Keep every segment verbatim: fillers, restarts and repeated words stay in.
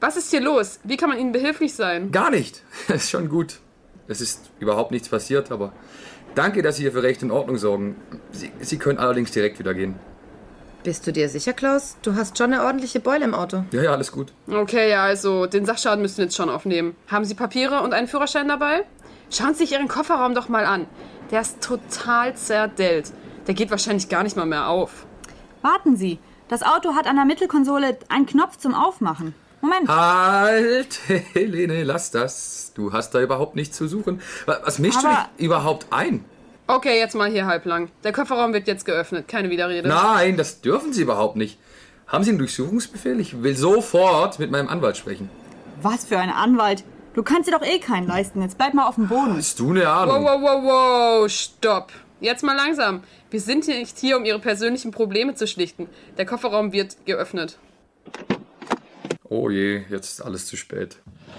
Was ist hier los? Wie kann man Ihnen behilflich sein? Gar nicht. Das ist schon gut. Es ist überhaupt nichts passiert, aber danke, dass Sie hier für Recht und Ordnung sorgen. Sie, Sie können allerdings direkt wieder gehen. Bist du dir sicher, Klaus? Du hast schon eine ordentliche Beule im Auto. Ja, ja, alles gut. Okay, ja, also den Sachschaden müssen wir jetzt schon aufnehmen. Haben Sie Papiere und einen Führerschein dabei? Schauen Sie sich Ihren Kofferraum doch mal an. Der ist total zerdellt. Der geht wahrscheinlich gar nicht mal mehr auf. Warten Sie, das Auto hat an der Mittelkonsole einen Knopf zum Aufmachen. Moment. Halt, Helene, lass das. Du hast da überhaupt nichts zu suchen. Was mischst Aber du dich überhaupt ein? Okay, jetzt mal hier halblang. Der Kofferraum wird jetzt geöffnet. Keine Widerrede. Nein, das dürfen Sie überhaupt nicht. Haben Sie einen Durchsuchungsbefehl? Ich will sofort mit meinem Anwalt sprechen. Was für ein Anwalt? Du kannst dir doch eh keinen leisten. Jetzt bleib mal auf dem Boden. Hast du eine Wow, Ahnung? wow, wow, wow, stopp. Jetzt mal langsam. Wir sind hier nicht hier, um Ihre persönlichen Probleme zu schlichten. Der Kofferraum wird geöffnet. Oh je, jetzt ist alles zu spät.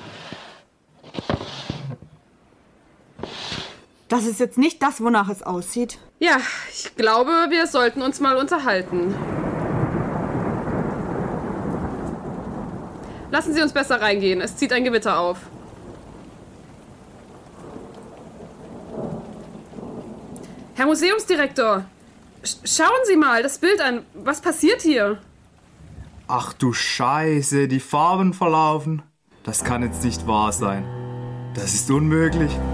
Das ist jetzt nicht das, wonach es aussieht. Ja, ich glaube, wir sollten uns mal unterhalten. Lassen Sie uns besser reingehen. Es zieht ein Gewitter auf. Herr Museumsdirektor, sch- schauen Sie mal das Bild an. Was passiert hier? Ach du Scheiße, die Farben verlaufen. Das kann jetzt nicht wahr sein. Das ist unmöglich.